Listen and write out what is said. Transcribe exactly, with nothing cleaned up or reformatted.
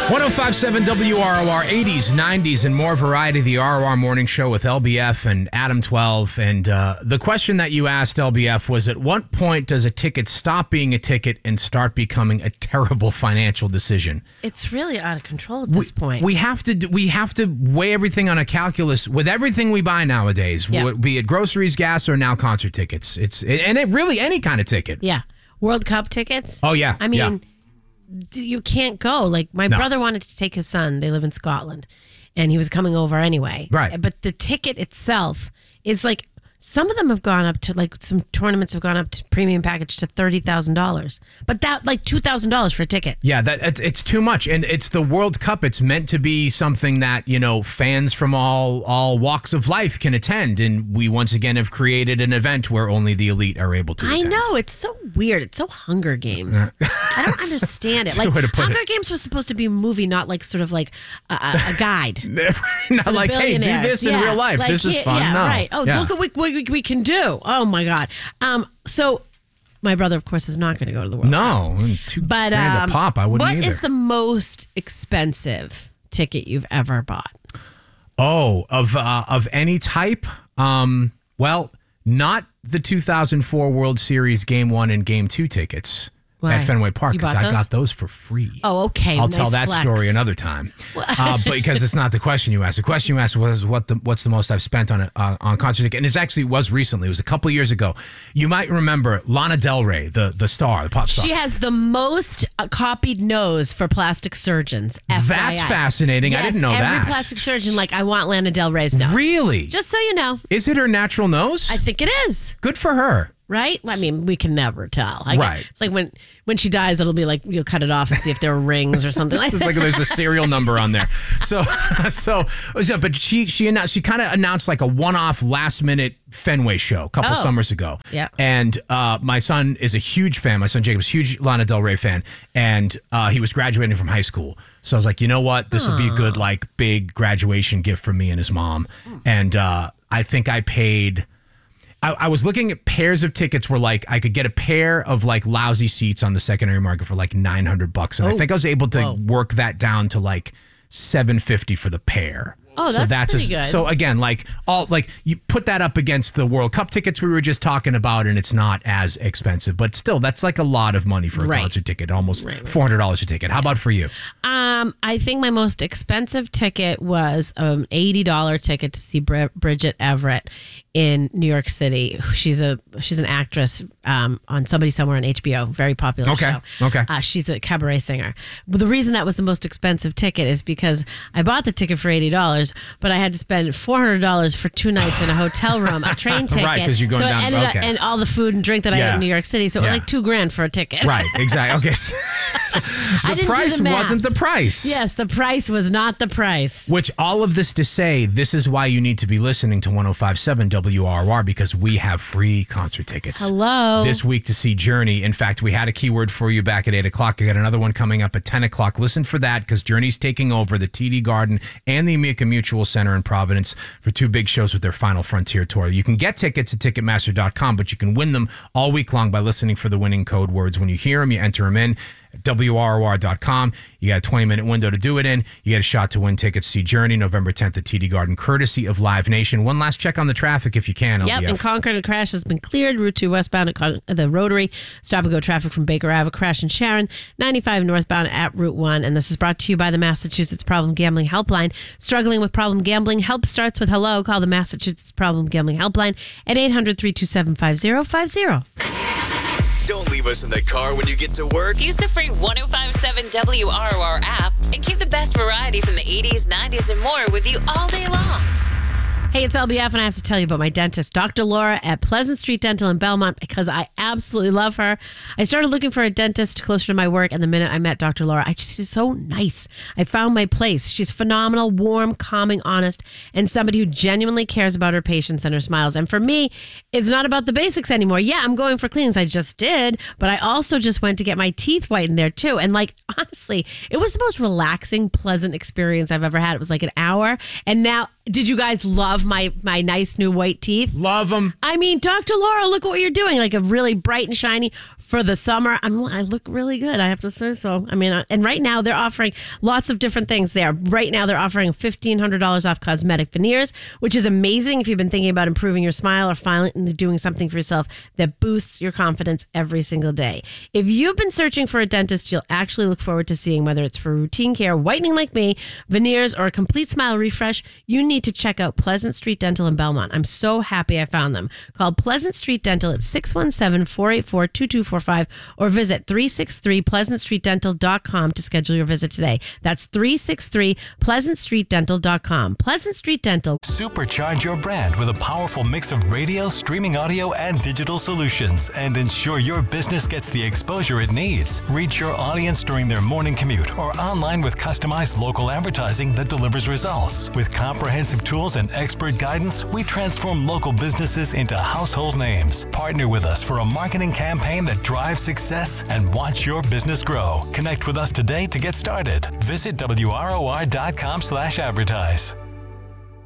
one oh five point seven W R O R, eighties, nineties, and more variety. The R O R Morning Show with L B F and Adam twelve. And uh, the question that you asked, L B F, was at what point does a ticket stop being a ticket and start becoming a terrible financial decision? It's really out of control at this we, point. We have to do, we have to weigh everything on a calculus with everything we buy nowadays, Yeah. be it groceries, gas, or now concert tickets. It's and it really any kind of ticket. Yeah. World Cup tickets. Oh, yeah. I mean, yeah. d- you can't go. Like, my No. brother wanted to take his son. They live in Scotland. And he was coming over anyway. Right. But the ticket itself is like, some of them have gone up to, like, some tournaments have gone up to premium package to thirty thousand dollars. But that, like, two thousand dollars for a ticket. Yeah, that it's, it's too much, and it's the World Cup. It's meant to be something that, you know, fans from all all walks of life can attend, and we once again have created an event where only the elite are able to I attend. know. It's so weird. It's so Hunger Games. I don't understand it. That's a Like, way to put Hunger it. Games was supposed to be a movie, not like sort of like a, a, a guide. Not like, hey, do Billionaires. this in Yeah. real life. Like, This is yeah, fun. Yeah, no. right. Oh, Yeah. look at what we, we, we can do. Oh, my God. Um, so my brother, of course, is not going to go to the World Cup. No, two But grand um, a pop. I wouldn't what either. is the most expensive ticket you've ever bought? Oh, of uh, of any type? Um, well, not the two thousand four World Series Game One and Game Two tickets Why? at Fenway Park, You because bought I those? got those for free. Oh, okay. I'll Nice tell that flex. story another time, uh, but because it's not the question you asked. The question you asked was what the what's the most I've spent on a uh, on concert ticket, and it actually was recently. It was a couple years ago. You might remember Lana Del Rey, the the star, the pop star. She has the most uh, copied nose for plastic surgeons. F Y I. That's fascinating. I Yes, didn't know every that. plastic surgeon, like, I want Lana Del Rey's nose. Really? Just so you know. Is it her natural nose? I think it is. Good for her. Right? I mean, we can never tell. I Right. It's like when when she dies, it'll be like you'll cut it off and see if there are rings or something like It's that. like there's a serial number on there. So, so, so but she she announced she kind of announced like a one-off last-minute Fenway show a couple Oh. summers ago. Yeah. And uh, my son is a huge fan. My son Jacob's a huge Lana Del Rey fan, and uh, he was graduating from high school. So I was like, you know what, this would be a good like big graduation gift for me and his mom. And uh, I think I paid. I, I was looking at pairs of tickets where like I could get a pair of like lousy seats on the secondary market for like nine hundred bucks. And I Oh. think I was able to Whoa. work that down to like seven fifty for the pair. Oh, so that's that's pretty a- good. So again, like all like you put that up against the World Cup tickets we were just talking about, and it's not as expensive, but still that's like a lot of money for a Right. concert ticket, almost four hundred dollars a ticket. How about for you? Um, I think my most expensive ticket was an eighty dollars ticket to see Bri- Bridget Everett in New York City. She's a she's an actress um, on Somebody Somewhere on H B O, very popular Okay, show. okay. Uh, she's a cabaret singer. But the reason that was the most expensive ticket is because I bought the ticket for eighty dollars, but I had to spend four hundred dollars for two nights in a hotel room, a train ticket. Right, 'cause you're going so down- It ended okay. up, and all the food and drink that I Yeah. ate in New York City. So it Yeah. was like two grand for a ticket. Right, exactly. Okay. I the didn't do price the math. wasn't the price. Yes, the price was not the price. Which all of this to say, this is why you need to be listening to one oh five point seven W R O R, because we have free concert tickets. Hello. This week to see Journey. In fact, we had a keyword for you back at eight o'clock. I got another one coming up at ten o'clock. Listen for that, because Journey's taking over the T D Garden and the Amica Mutual Center in Providence for two big shows with their Final Frontier tour. You can get tickets at Ticketmaster dot com, but you can win them all week long by listening for the winning code words. When you hear them, you enter them in. W R O R dot com. You got a twenty minute window to do it in. You get a shot to win tickets to see Journey November tenth at T D Garden, courtesy of Live Nation. One last check on the traffic if you can. Yep, L B F. in Concord, a crash has been cleared. Route two westbound at Con- the Rotary. Stop and go traffic from Baker Ave. A crash in Sharon. ninety-five northbound at Route one. And this is brought to you by the Massachusetts Problem Gambling Helpline. Struggling with problem gambling? Help starts with hello. Call the Massachusetts Problem Gambling Helpline at eight hundred, three two seven, five zero five zero. Don't leave us in the car when you get to work. Use the free one oh five point seven W R O R app and keep the best variety from the eighties, nineties, and more with you all day long. Hey, it's L B F, and I have to tell you about my dentist, Doctor Laura at Pleasant Street Dental in Belmont, because I absolutely love her. I started looking for a dentist closer to my work, and the minute I met Doctor Laura, I just she's so nice. I found my place. She's phenomenal, warm, calming, honest, and somebody who genuinely cares about her patients and her smiles. And for me, it's not about the basics anymore. Yeah, I'm going for cleanings. I just did, but I also just went to get my teeth whitened there too. And like, honestly, it was the most relaxing, pleasant experience I've ever had. It was like an hour. And now, did you guys love my my nice new white teeth. Love them. I mean, Doctor Laura, look at what you're doing. Like a really bright and shiny for the summer. I'm, I look really good, I have to say so. I mean, uh, and right now they're offering lots of different things there. Right now they're offering fifteen hundred dollars off cosmetic veneers, which is amazing if you've been thinking about improving your smile or finally doing something for yourself that boosts your confidence every single day. If you've been searching for a dentist, you'll actually look forward to seeing whether it's for routine care, whitening like me, veneers, or a complete smile refresh. You need to check out Pleasant Street Dental in Belmont. I'm so happy I found them. Call Pleasant Street Dental at six one seven, four eight four, two two four five or visit three six three pleasant street dental dot com to schedule your visit today. That's three six three pleasant street dental dot com. Pleasant Street Dental. Supercharge your brand with a powerful mix of radio, streaming audio, and digital solutions, and ensure your business gets the exposure it needs. Reach your audience during their morning commute or online with customized local advertising that delivers results. With comprehensive tools and expert guidance, we transform local businesses into household names. Partner with us for a marketing campaign that drives success and watch your business grow. Connect with us today to get started. Visit W R O R dot com slash advertise.